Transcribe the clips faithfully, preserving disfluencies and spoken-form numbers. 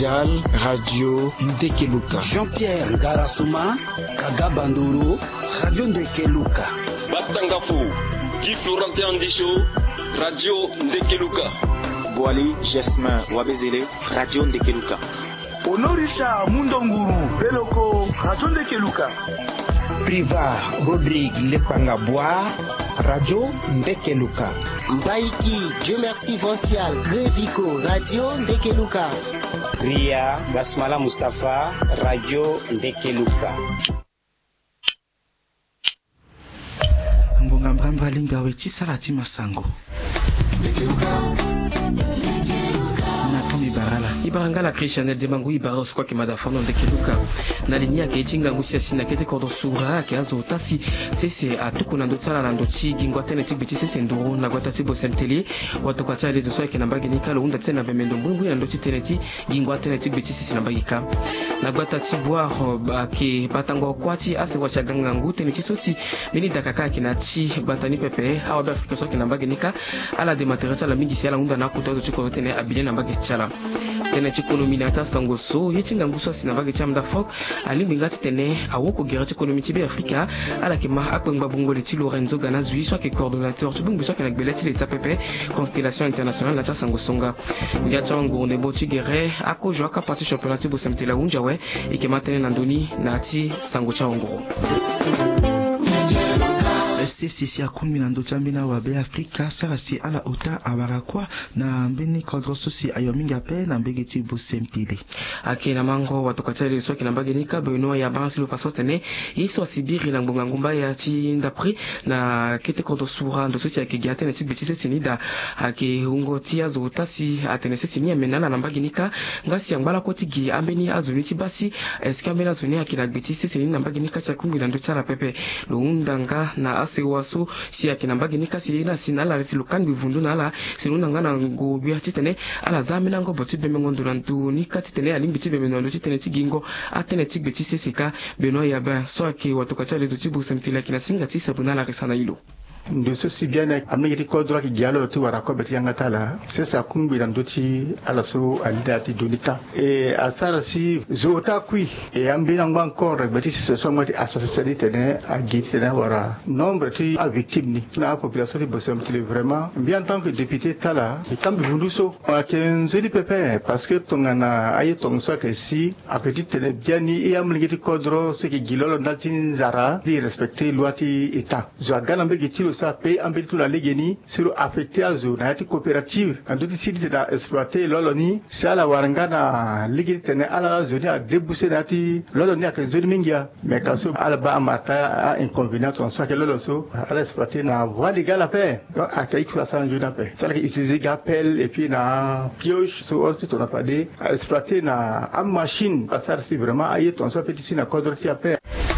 mondiale Radio Ndekeluka. Jean-Pierre Ngarasuma, Kaga Bandoro, Radio Ndekeluka. Batangafu, Guy Florentin Andisho, Radio Ndekeluka. Boali Jasmin Wabezele, Radio Ndekeluka. Honorisha Mundonguru, Beloko, Radio Ndekeluka. Priva Rodrigue Lepangabwa, Radio Ndekeluka. Mbaiki Dieu merci Vincial Grevico, Radio Ndekeluka. Ria Basmala Mustafa, Radio Ndekeluka. Mbonga mbramba linga wechi salati masango. Ndekeluka. Ibarangala Christianel Demangu Ibaros kwa kimada fono Ndekeluka na linia ke tinga ngusia sina kete kodo sura ke azo tasi sese atuku na ndotala na ndoti gingwa tene tibiti sese ndoro na gwata tibo semteli watu kwa chale zo ke nambagi nikalo unda tena bemendo mbumbu na ndoti teneti gingwa tene tibiti sese nambagika na gwata tibwa ke batangwa kwati ase washa ganga ngute ni tisosi mini dakaka kinachi batani pepe hawa ba Afrika so ke nambagi nika ala de materesa la mingi siala unda na kutozo chiko tene abile nambagi chala tene chikonomi na ta sangoso yetinga nguswa sinabage chamda fok alimbingati tene awoko gera chikonomi tibe Afrika ala kema akwengba bongole ti Lorenzo Gana zui soit que coordonnateur tubungu soit que nakbeleti leta pepe constellation internationale na ta sangosonga ndia chango ne boti gere ako joa ka parti championnat tibo semtela unja we ikema tene na ndoni na ti sango cha ngoro sisi ya kumi na ndoto mbina wa be Afrika sarasi ala uta abarakwa na mbini kodroso si ayominga pe na mbegeti bosemtile akina mango watokatele so kina mbagenika beno ya bansi lo pasotene yiso asibiri na ngonga ngumba ya ti ndapri na kete kodosura ndo sosi akigate na tibetise sinida ake ungo ti azotasi atenese sini amenana na mbagenika ngasi yangala kotigi ambeni azuniti basi eskambena zuni akina betise sini na mbagenika cha kungu na ndoto la pepe lo undanga na ase waso si akina mbagenika sina sinala reti lukangi vundu na ala sinuna ngana ngobya titene ala zamina ngo botu bemengondo na nduni katitene alimbiti bemenondo titene tigingo atene tigbeti sesika beno ya ba so ke watokacha lezo tibu semtila kina singa tisa bunala resana ilo ndo sosi bien amegiti kodra ki gialo ti wara ko beti yanga tala sesa kumbi na ndoti ala so alida ti donita e asara si zota kui e ambina ngwa encore beti sesa so ngati asasari tene a giti na wara nombre ti a victime ni na population di bosem ti vraiment bien en tant que député tala e tambi vundu so a ken zeli pepe parce que tongana ayi tong so ke si a petit tene bien ni e amegiti kodro ce ki gilolo ndati zara di respecter loi ti état zo gana mbegiti ça paye en tout la légeni sur affecté à zone à coopérative en tout ici de exploiter l'oloni c'est à la warangana légeni tene à la zone à débousser nati l'oloni à que zone mingia mais quand ça à la bas marta a inconvénient on soit que l'oloso à l'exploiter na voie légale à paix donc à qu'il faut ça en zone à paix ça qui utiliser gapel et puis na pioche sur aussi on a pas dit à exploiter na en machine ça c'est vraiment ailleurs on soit petit ici na cadre qui à paix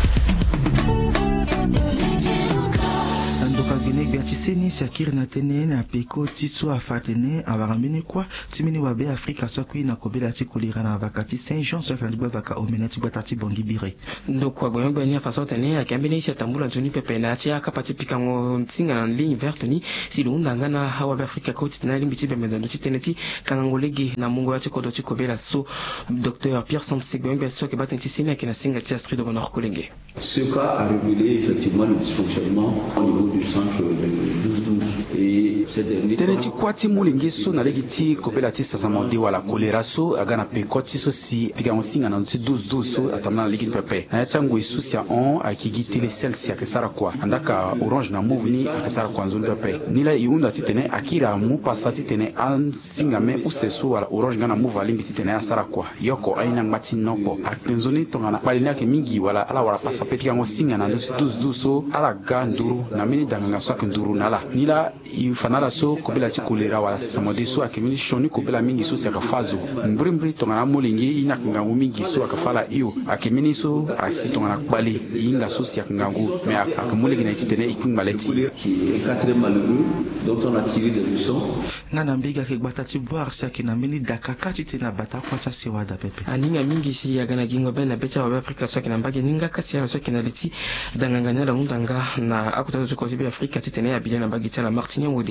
Seni sakiri na tene na peko tiso afatene avarambini kwa timini wa be Afrika sokwi na kobela ti kolira na vakati Saint Jean sokra ndibwa vaka omeneti batati bongibire ndo kwa boyombo ni faso tene akambini isi tambula joni pepe na ti akapati pikango ntinga na ligne verte ni silu ndangana hawa be Afrika ko titina limbiti be medondo ti teneti kangangolegi na mungo ya ti kodo ti kobela so docteur Pierre Samsek boyombo so ke batenti seni akina singa ti Astrid de Honor Kolenge. Ce cas a révélé effectivement le dysfonctionnement au niveau du centre de douze douze et ces derniers tene ti kwati mulingi so na legi ti kobela ti sazamodi wala kolera so aga na peko ti so si pika onsinga na ti douze douze so atamna na legi pepe na chango isu sia on akigi tele celsi akesara kwa andaka orange na move ni akesara kwa nzulu pepe nila iunda ti tene akira mu pasa ti tene an singa me useso wala orange ngana move alimbi ti tene asara kwa yoko aina ngati noko akenzoni tongana balina ke mingi wala ala wala pasa peka onsinga na douze douze so ala ganduru na mini danganga so akenduru nala nila ifanala so kobela ti kolera wala samodi so akemini shoni kobela mingi so saka fazo mbrimbre tongana molingi inakanga mingi so akafala iyo akemini so asi tongana bali inga so sia kangangu mais akamulingi na titene ikungmaleti quatrième malheureux dont on a tiré des leçons ngana mbiga ke batati boire sa kinamini dakaka titena batakwa ta sewada pepe aninga mingi si yagana gingo bena becha wa Afrika so kinambage ninga kasi ala so kinaliti danganganya la undanga na akutazo ko tibe Afrika titene ya bilena mbagi tala Martinier Wode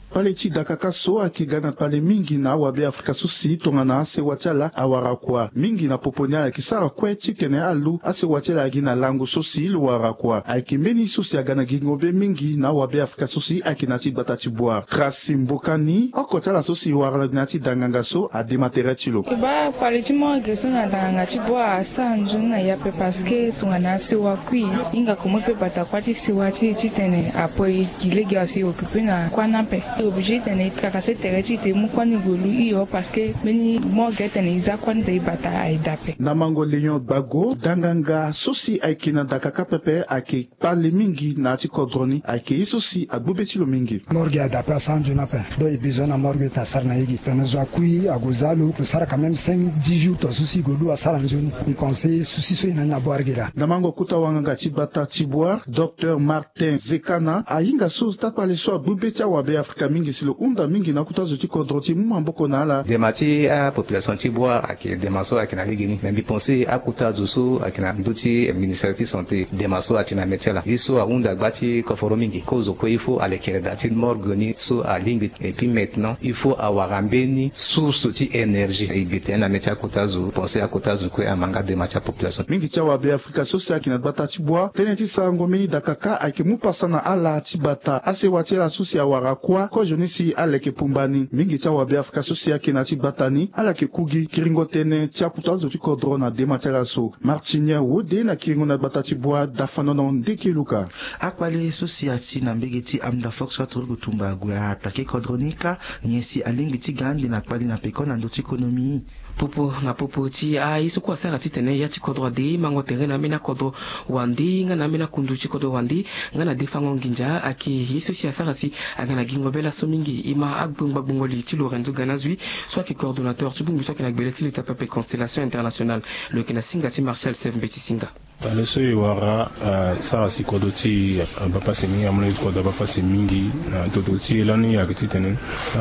pale chi dakaka so akigana pale mingi na wabe Afrika susi tongana ase wachala awarakwa mingi na poponya ya kisara kwe chikene alu ase wachala agina langu susi luwarakwa aikimeni susi agana gingobe mingi na wabe Afrika susi akinati batati boire Tracy Mbokani okotala susi waragnati danganga so adematere chilo ba pale chimo geso na danganga chi boire sanju na yape paske tongana ase wakui inga komope batakwati siwachi chitene apoi kilege asi occupé na kwanape obligé tene kakase tereti te mukwani golu iyo paske meni mo getene iza kwani te bata aidape na mango Leon Bago danganga susi aikina dakaka pepe ake pale mingi na ti kodroni ake isusi agbubetilo mingi morgue adape sanju na pe do ibizo na morgue ta sarna yigi tene zo akui agozalo ko sara quand même cinq dix jours to susi golu asara njoni i conseil susi so ina na boargira na mango kuta wanga ti bata ti boire docteur Martin Zekana ainga sus tapale so bubetia wabe Afrika mingi silo unda mingi na kutazo ti kodroti mamboko na ala demati a population ti boire ake demaso ake na ligini membi penser a kutazo so ake na nduti ministère de santé demaso ati na metela iso a unda gbati koforo mingi kozo ko il faut aller kere dati morgoni so a lingi et puis maintenant il faut avoir ambeni source ti énergie et bete na metia kutazo penser a kutazo ko amanga demati population mingi ti wabe Afrika so se ake na bata ti boire teneti sango meni dakaka ake mupasana ala ti bata ase watela susi awara kwa ko jonisi aleke pumbani mingi cha wabe Afrika susi ake na ti batani ala ke kugi kiringo tene tia kutazo ti kodro na dematela so Martinia wode na kiringo na bata ti boa dafanono ndeke luka akwale susi ati na mbege ti amda fox wa turu kutumba gwa atake kodronika nyesi alingi ti gandi na kwali na peko na ndoti ekonomi popo na popo ti a iso kwa sara ti tene ya ti kodro de mango tere na mina kodro wandi nga na mina kundu ti kodro wandi nga na defango nginja aki iso si asara si aga na gingo bela so mingi ima agbungba bungoli ti Lorenzo Ganazui soit qui coordonnateur tu bungu soit qui na gbele ti l'étape pe constellation internationale le kena singa ti Marcel Sev Mbeti singa tale so iwara sara si kodo ti bapa semingi amune kodo bapa semingi toto ti lani ya ti tene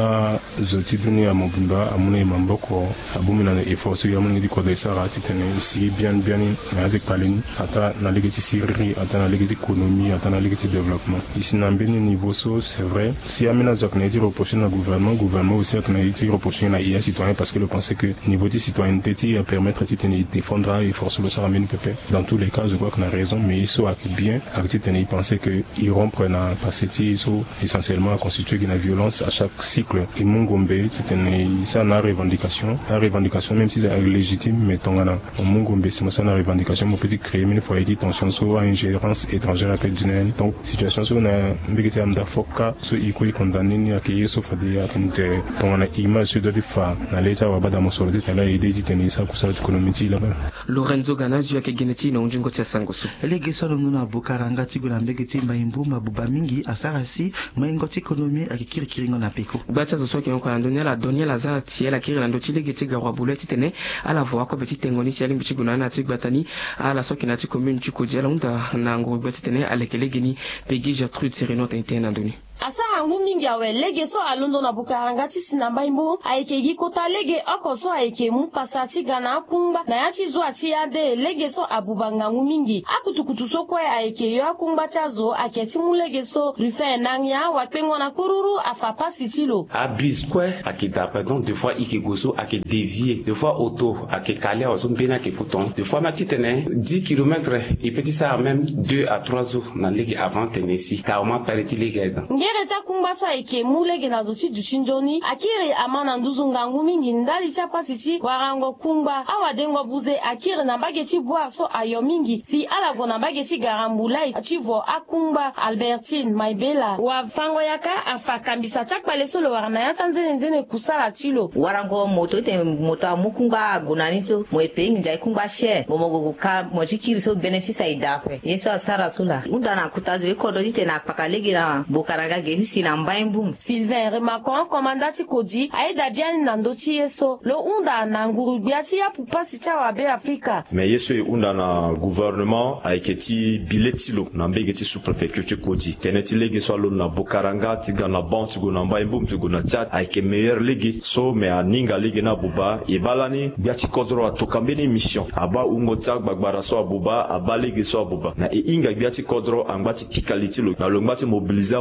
zo ti dunia mobimba amune mamboko abumi na efforts ya amune di kodo sara ti tene si bien bien na de paleni ata na legiti siri ata na legiti économie ata na legiti développement ici na mbeni niveau so c'est vrai si amina zok na di reprocher na gouvernement gouvernement aussi na di reprocher na I A citoyen parce que le pensait que niveau de citoyenneté ti permettre ti tene défendre et force le sara meni pepe dans tous les cas je crois qu'on a raison mais il faut bien avec tene il pensait que ils rompre na passé ti so essentiellement constituer une violence à chaque cycle et mongombe ti tene ça na revendication la revendication même si c'est légitime mais tongana mongombe c'est ça na revendication mon petit créer une fois dit tension sur ingérence étrangère à pédinel donc situation sur na mbigiti amda foka so iko condamné ni akeye so fadi akante tongana image sur de fa na leta wa bada mosordi tala idée dit tene ça pour ça économique là Lorenzo Ganazui akegeneti na unjingo tia sangoso elege solo nuna bukaranga ti gula mbege ti mbaimbu mabuba mingi asarasi maingo ti ekonomi akikiri kiringo na peko bacha zo soki onko na donia la donia la za ti la kiri na ndo ti lege ti garwa bule ti tene ala voa ko beti tengoni si alimbi ti guna na ti batani ala soki na ti commune ti ko jela unta na ngoro beti tene alekelege ni pegi Gertrude Sereno tente na doni asa hangu mingi awe lege so alondo na bukaranga ti sinamba imbo aike gi kota lege oko so aike mu pasati gana kumba na ya ti zo ati ade lege so abubanga ngu mingi akutukutu so kwa aike yo akumba chazo ake ti mu lege so rife nangya wa pengo na kururu afa pasi tilo abis kwa akita par exemple deux fois ike goso ake dévier deux fois auto ake kale o so mbena ke kuton deux fois ma ti tene dix kilomètres et petit ça même deux à trois jours na lege avant tenesi ka o ma pareti lege ngere ta kumba so eke mulege na zoti duchinjoni akiri amana nduzu ngangu mingi ndali cha pasiti warango kumba awa dengo buze akiri na bageti boire so ayo mingi si alago na bageti garambulai achivo akumba Albertine Maibela wa fango yaka afakambisa chakpale solo warana ya chanzene nzene kusala chilo warango moto te moto mukunga gunaniso moepengi njai kumba share momogo ka mojikiri so benefice idape yeso asara sula undana kutazo ekodo dite na pakalege na bukaranga gezi sinambaimbu Sylvain remarquant commandati koji aida bien nandochi yeso lo unda na nguru biati ya pupasi cha wabe Afrika mais yeso e unda na gouvernement aiketi biletilo na mbegeti sous préfecture koji teneti lege so lo na bukaranga tiga na bantu go na mbaimbu tigo na chat aike meilleur lege so me aninga lege na buba e balani biati kodro atokambeni mission aba ungo tsak bagbara so abuba aba lege so abuba na e inga biati kodro angbati pikalitilo na lo ngbati mobiliser moyen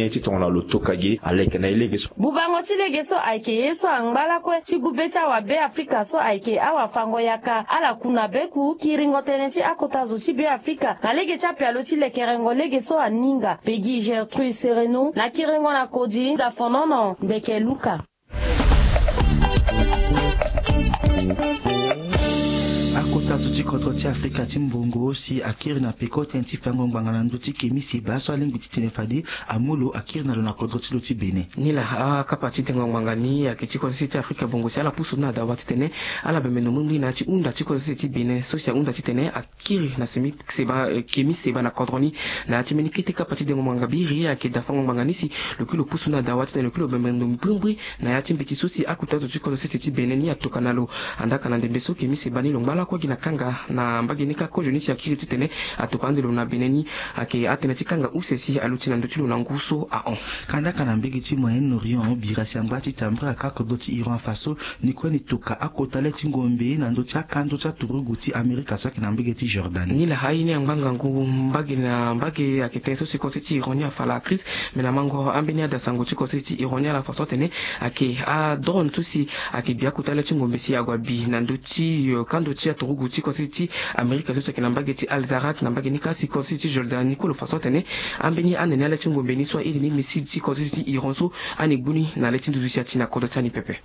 ti tongana lo tokage aleke na ilege so bubango ti lege so ayeke ye so angbala kue ti gube ti awa be afrika so ayeke awa fango yaka ala kuna beku kiringo tene ti akota zo ti be afrika na lege ti apialo ti lekerengo lege so aninga pegi Gertrude Sereno na kiringo na kodi da fonono ndeke luka. Akota zuti kodro ti Afrika ti mbongo osi akiri na peko ti nti fango ngbangana ndo ti kemi seba so alingi ti tene fadi amolo akiri na lo na kodro ti lo ti Benin. Nila a kapa ti tengo ngbangani akiti kosi ti Afrika bongo si ala pusu na dawa ti tene ala bemeno mumbi na ti unda ti kosi ti Benin so si unda ti tene akiri na semi seba kemi seba na kodroni na ti meni kiti kapa ti tengo ngbangabiri akida fango ngbangani si lo kilo pusu na dawa ti tene lo kilo bemeno mbumbri na ya ti mbiti so si akuta zuti kosi ti Benin ni atoka na lo andaka na ndembe so kemi seba ni lo ngbala kwa gina kanga na mbagini ka ko joni si akiri ti tene atokande lo na Beneni ake atene ti kanga usesi aluti na ndoti lo na nguso a on kanda kana mbegi ti Moyen Orient birasi angba ti tambra ka ko doti Iran Faso ni ko ni toka akota le ti ngombe na ndoti akando ti turugu ti Amerika so ki na mbegi ti Jordan ni la haini anganga ngu mbagi na mbagi akete so si ko ti Iran ya fala crise mena mango ambeni ada sango ti ko ti Iran ya la faso tene ake a drone to si ake bia kota le ti ngombe si agwa bi na ndoti kando ti turugu ti ko ti Amerika so ki na mbagi ti Alzarak na mbagi ni kasi ko ti Jordan ni ko lo faso tene ambeni anene ale ti ngombe ni so ili ni missile ti ko ti Iran so ani gbuni na le ti ndudu si ati na kodo tani pepe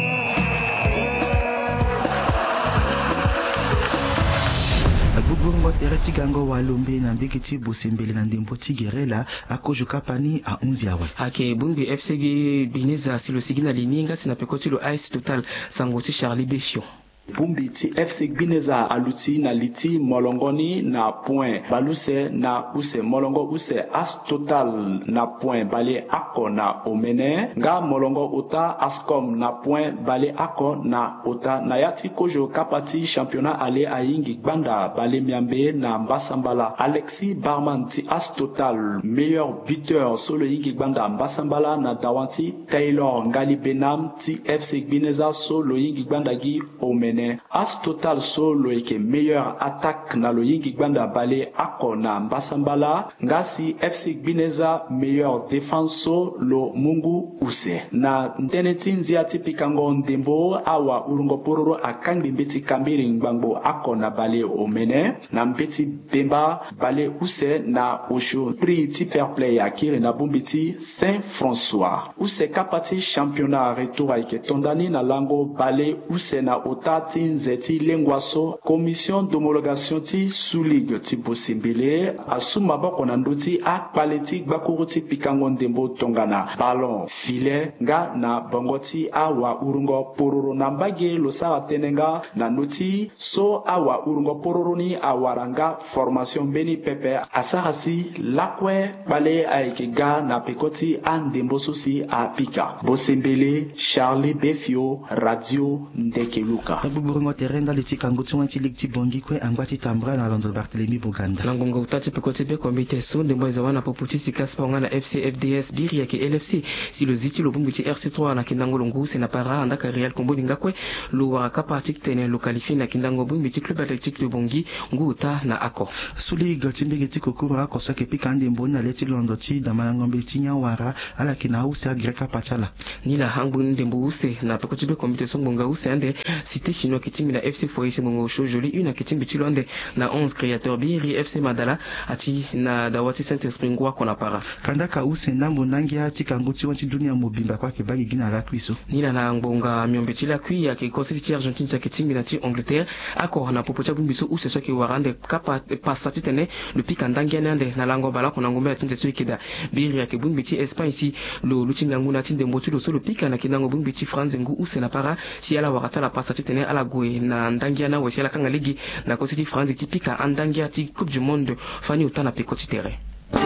Bugongo tereti gango walombe na mbeki ti bosembele na ndembo ti gerela akojo kapani a onze awe ake bumbi F C G Bineza silo sigina lininga sina pekoti lo ice total sango ti Charlie Befio Bumbi ti F C Bineza aluti na liti molongoni na point baluse na use molongo use as total na point bale ako na omene nga molongo ota ascom na point bale ako na ota na yati kojo kapati championnat ale ayingi gbanda bale miambe na mbasambala Alexis Barman ti as total meilleur buteur solo yingi gbanda mbasambala na dawanti Taylor Ngali Benam ti F C Bineza solo yingi gbanda gi omene as total solo eke meilleur attaque na lo yingi gbanda bale ako na mbasambala ngasi F C Bineza meilleur défense lo mungu use na nteneti nziati pikango ndembo awa urungo pororo akangi mbeti kambiri ngbango ako na bale omene na mbeti bemba bale use na osho tri ti fair play akiri na bumbiti Saint François use kapati championnat retour ake tondani na lango bale use na ota ti nzeti lengwaso commission d'homologation ti suligue ti bosimbele asuma boko na ndoti akpale ti gbakuru ti pikango ndembo tongana ballon filet nga na bongo ti awa urungo pororo na mbage lo sara tenenga na ndoti so awa urungo pororo ni awaranga formation beni pepe asara si lakwe bale aike ga na pekoti andembo sosi a pika bosimbele Charlie Befio Radio Ndekeluka buburungo terenda liti kango tsunga ti lig ti bongi kwe angba ti tambra na londo Barthélemy Boganda na ngongo utati pekoti be komite so ndembo zawana poputi sikas ponga na F C F D S biri yake L F C si lo ziti lo bumbi ti R C trois na kindango longu se na para andaka Real Kombo ngakwe lo waraka parti tene lo qualifié na kindango bumbi ti club athletic de bongi nguta na ako suli gati mbege ti kokura ako sake pika ndembo na leti londo ti damana ngombe ti nyawara ala kina usa greka pachala nila hangu ndembo use na pekoti be komite so ngonga use ande cité chinois kitimi na F C Foyese Mongo Joli une kitimi tilonde na onze créateur biri F C Madala ati na dawati Saint-Esprit ngwa kona para kandaka use ndambo nangi ati kanguti wanti dunia mobimba kwa kebagi gina la kwiso nila na ngbonga myombe ti la kwi ya ke kosi ti Argentine sa kitimi na ti Angleterre ako na popocha bumbiso use so ke warande kapa passati tene le pika ndangi nande na lango bala kona ngombe atinte so ikeda biri ya ke bumbi ti Espagne si lo lutinga nguna ti ndembo ti lo so le pika na kinango bumbi ti France ngu use na para si ala warata la passati tene ala goe na ndangia na wesi ala kanga ligi na kosi ti France ti pika andangia ti Coupe du Monde fani utana pekoti tere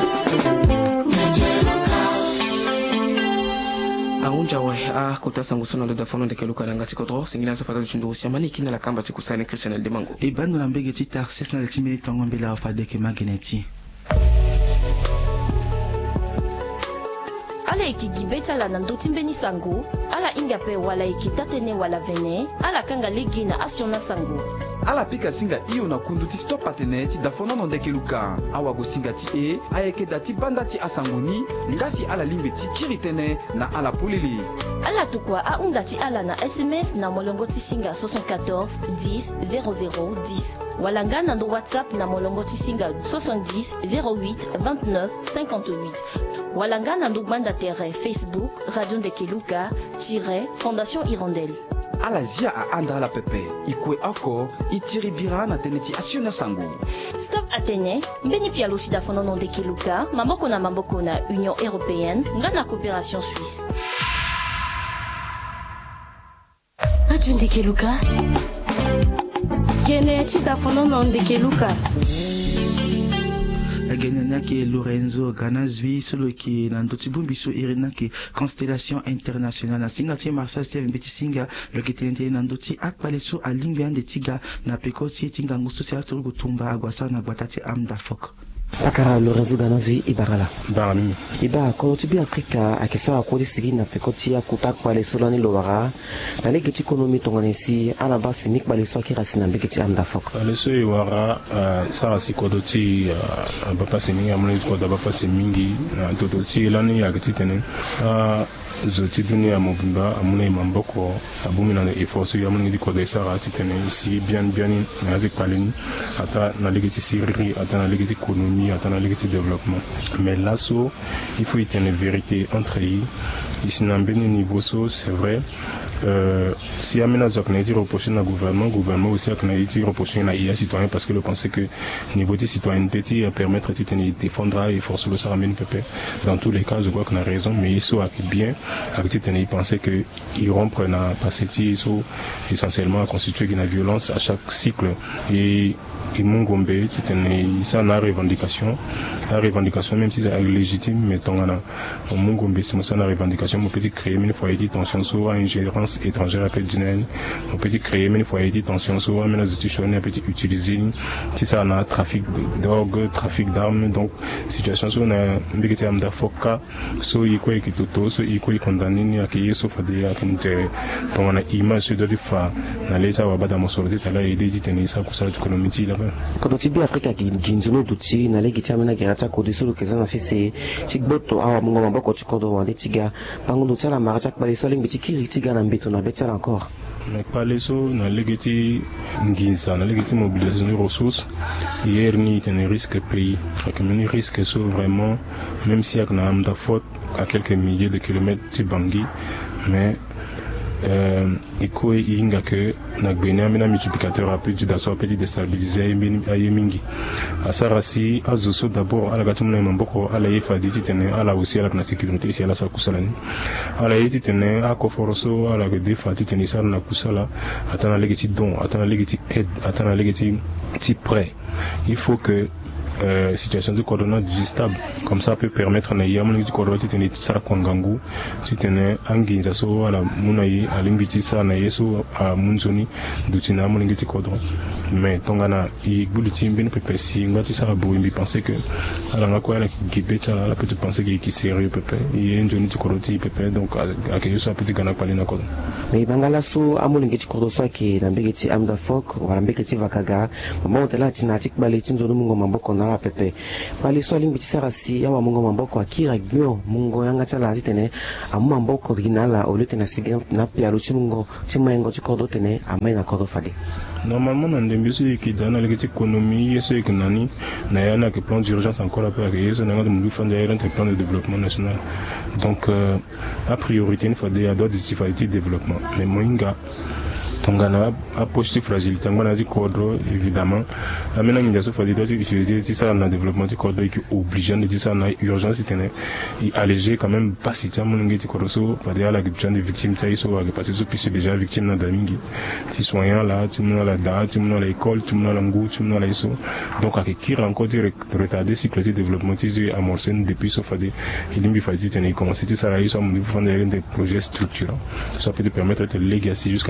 aunja we a kota sango sono da fono de keluka na ngati kodro singina so fata chundu siamani kina la kamba ti kusane Christian Demango e bando na mbege ti Tarsis na timili tongo mbela fade ke magneti ale eki gibeta la nando timbeni sango ala inga pe wala eki tatene wala vene ala kanga legi na asiona sango ala pika singa iyo na kundu ti stop atene ti dafonono ndeke luka awa go singa ti e ayeke da ti banda ti asangoni ngasi ala limbe ti kiri tënë na ala polele ala tukua aunda ti ala na sms na molongo ti singa soixante-quatorze dix zéro zéro dix wala nga na ndo whatsapp na molongo ti singa soixante-dix zéro huit vingt-neuf cinquante-huit wala nga na ndo banda tere facebook radio ndeke luka tire fondation hirondelle ala zia aanda ala pepe ikue oko itiri bira na tënë ti asiona sango stop atene mbeni pia lo ti dafonono ndeke luka maboko na maboko na union européenne nga na coopération suisse radio ndeke luka kene ti dafonono ndeke luka agenyanake Lorenzo Ganazwi solo ki na ndoti bumbiso irina ke constellation internationale na singa ti Marcel Steve mbeti singa lo ki tente na ndoti akpaleso alimbi ande tiga na pekoti tinga ngusu sia turu tumba agwasa na batati amda fok Akara Lorenzo Ganazwi ibarala barami iba ko tibi Afrika akesa akodi sigi na pekoti ya kutak pale solani lowara na legeti ekonomi tonganesi ala ba finik pale so ki rasina mbeketi amda fok ale so iwara sara sikodoti bapa semingi amuni ko da bapa semingi na tototi lani ya kitene zoti dunia mobimba amuna imamboko abumi na efforts ya amuni ko da sara titene ici bien bien na zik paleni ata na legeti siri ata na legeti ekonomi ata na legeti développement mais là so il faut y tenir vérité entre eux ici na mbeni niveau so c'est vrai euh si amena zokna dit reprocher na gouvernement gouvernement aussi a dit reprocher na I A citoyen parce que le pensait que niveau de citoyenneté ti permettre de tenir défendra et force le ça ramène peuple dans tous les cas je crois qu'on a raison mais il soit bien avec tenir penser que ils rompre na passé ti so essentiellement constituer une violence à chaque cycle et et Mungombe qui tenait ça na revendication la revendication même si c'est légitime mais tongana Mungombe c'est ça na revendication on peut créer une foyer de tension sur ingérence étrangère après d'une on peut créer une foyer de tension sur une institution on peut utiliser si ça na trafic de drogue trafic d'armes donc situation sur na mbikete amda foka so iko ekitoto so iko condamné ni akeye so fade akintere tongana image de fa na leta wa bada mosoloti tala aider dit tenir ça kusala économique là Quand tu bi Afrika ki ginzuno duti na legi chamena gerata ko disulu kezana sese chigboto awa mungo maboko chikodo wande tiga bangundu tsala maracha bali soling bitikiri tiga na mbeto na betela encore mais paleso na legeti nginsa na legeti mobilisation des ressources hier ni un risque pays un risque so vraiment même si ak na amda faute à quelques milliers de kilomètres de Bangui mais euh iko inga que na gbena mena multiplicateur rapide d'asso petit déstabiliser ayemingi asarasi azuso d'abord ala gatumna mamboko ala yefa diti tene ala aussi ala na sécurité ici ala sa kusalani ala yiti tene akoforoso ala que defa tene sar na kusala atana legiti don atana legiti aide atana legiti ti prêt il faut que Euh, situation de coordonnate stable comme ça peut permettre na yamuni du coordonnate tene tsara kwangangu tene anginza so ala munayi alimbiti sa na yeso a munzoni dutina muni ngiti kodro mais tongana i buliti mbin pepe si ngati sa bo imbi penser que ala ngako ala gibeta ala peut penser que qui sérieux pepe i enjoni du coordonnate pepe donc a que so petit gana palina kodro mais bangala so amuni ngiti kodro so ki na mbigiti amda fok wala mbigiti vakaga mama otela tina tikbali tinzo mungo mamboko na pepe pali so limbi sarasi yawa mungo mamboko akira gyo mungo yanga chala tene amu mamboko ginala olute na sigen na pia luchi mungo chimengo chikodo tene amai na kodo fadi normalement na ndembiso ki dana legeti économie yeso ekonani na yana que plan d'urgence encore après que yeso na ngado mundu fanda yana plan de développement national donc euh, la priorité une fois des d'autres difficultés de développement mais moinga tongana a positif fragilité ngana di kodro évidemment amena ngi jaso fadi doji utiliser ça na développement di kodro qui obligé de dire ça na urgence tene et alléger quand même pas si ta mon ngi di kodro so fadi ala que des victimes ça so que parce que puis déjà victime na damingi si soignant là tu mon la da tu mon l'école tu mon la ngou tu mon la so donc à qui encore dire retarder cycle de développement ti amorcé depuis so fadi il lui fadi tene commencer ça là so mon fonder des projets structurants ça peut te permettre de legacy jusqu'à n'am da fok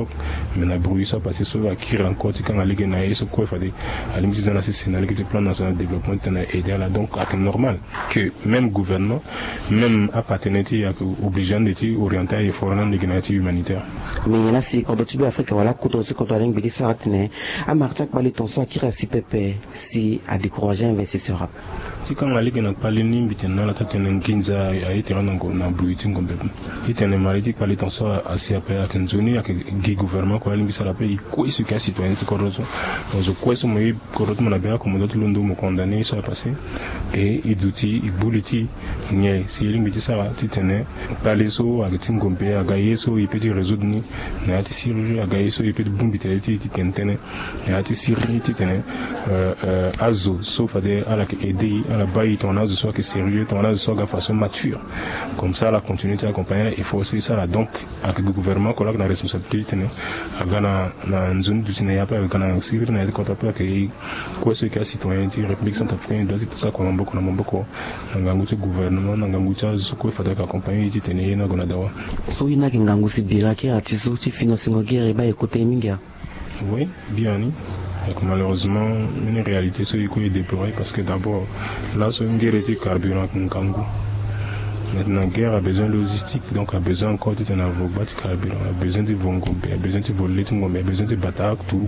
mais na bruit ça parce que ça va qui encore quand on allait na eso quoi fade à limite dans la scénario qui plan national de développement tena aider là donc c'est normal que même gouvernement même appartenant à obligeant d'être orienté à effort dans les humanitaire mais là si quand tu veux Afrique voilà quand tu quand on bidi ça tene a marchak bali ton so qui rasi pepe si a décourager investisseur si quand on allait na parler ni bitena la tata nginza a été là na bruit ngombe itene mariti pali ton so asi après à kanzoni à que gouvernement quoi limbi ça rappelle quoi ce cas citoyen de corrosion donc quoi ce moi corrosion mon abia comme d'autres londo me condamné ça passé et il douti il bouliti nye si limbi ça titene pali so à que ngombe à gayer so il peut résoudre ni na ti sirri à gayer so il peut bombi ti ti tentene na ti sirri titene euh euh azo sauf à des à la aider à la bailler ton azo soit que sérieux ton azo soit de façon mature comme ça la continuité accompagner il faut aussi ça là donc avec le gouvernement qu'on a la responsabilité à Ghana na zone du Sénégal pas Ghana sirri na ko tapé que quoi ce cas citoyen de République centrafricaine doit tout ça comme beaucoup na beaucoup na ngangu gouvernement na ngangu cha ko fata accompagner ti tenir na gona dawa so ina kingangu sibira ki atiso ti financement guerre ba écouter mingia. Oui, bien. Donc, malheureusement, une réalité c'est qu'il est déploré parce que d'abord, là, c'est une guerre de carburant qui est en maintenant, la guerre a besoin de logistique, donc a besoin encore de carburant, a besoin de vongombe, a besoin de voler, a besoin de bataille, tout.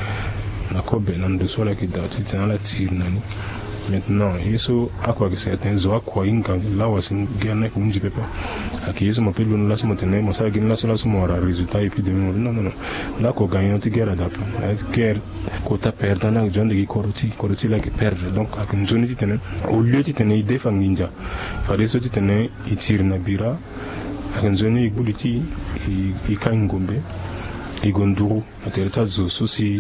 La cobe, nan de soi là qui date, c'est dans la tire, nani. Maintenant, il faut à quoi que certains zoa quoi inga là où c'est une guerre n'est qu'une jipe pas. À qui ils m'appellent le là se maintenir, moi ça gagne là cela se mora résultat et puis de non non non. Là qu'on gagne une guerre adaptée. La guerre qu'on t'a perdu là, gens de corrupti, corrupti là qui perd. Donc à une zone qui tenait, au lieu de tenir idée fanginja, fallait se tenir il tire na bira. À une zone il bouliti, il il kangombe. Igonduru atereta zo sosi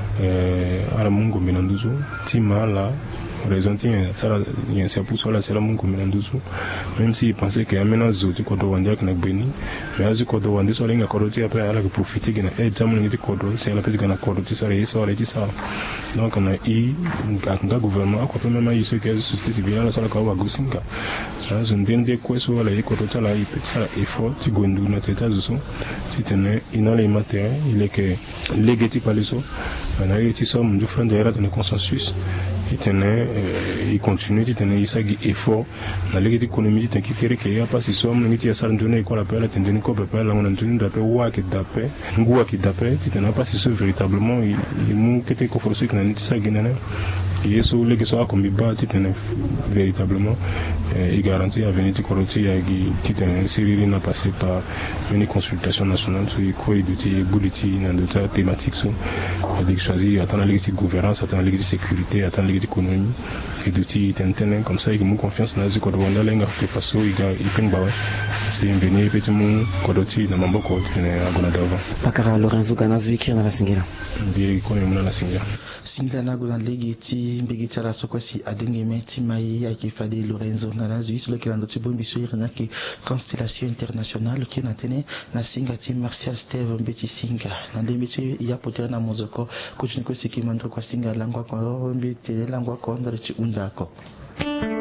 euh ala mungu menanduzo tima la raison tient ça il y a un pour cela c'est la mungu menanduzo même si il pensait que amena zo ti ko do wanda kana beni mais azu ko do wanda so lenga ko ti après ala ko profiter gina e jamu ngi ti ko do c'est la petite gana ko do ti ça et ça ti ça donc on a i nga gouvernement ko même mai ce que société civile la sala ko wa gusinga azu ndende ko so la ko do tala i petit ça il faut ti gondu na teta zo so ti tene ina les matériaux il est que l'égéti par les autres on a eu ici somme du front derrière dans le consensus il tenait il continue il tenait il s'agit effort dans l'égéti économique il t'inquiète qu'il y a pas si somme il y a ça une journée quoi l'appel attendre une coupe appel on a une journée d'appel ou à qui d'appel ou à qui d'appel il tenait pas si ce véritablement il il manque quelque chose qui n'a ça guinéen et sur les que soit comme il bat il tenait véritablement il garantit à venir du corruption qui tenait série n'a passé par une consultation nationale sur quoi il doit bulletin dans d'autres thématiques so avec choisir attendre les gouvernance attendre les sécurité attendre les économie et d'outils internet comme ça il me confiance dans ce que Rwanda lenga fait face au il il peut ba c'est un venir petit mon kodoti na mambo ko tene agona dawa Pakara Lorenzo Ganazwi qui na la singira ndi ko ne na singira singira na gona legiti mbigita la sokosi adenge meti mai akifadi Lorenzo Ganazwi sur le calendrier de bombi sur na ki constellation internationale qui na tene na singa team Martial Steve Mbeti singa na ndembi ya potera na mozoko ko tuni ko sikimandro kwa singa langwa kwa rombi tele langwa kwa ndari undako.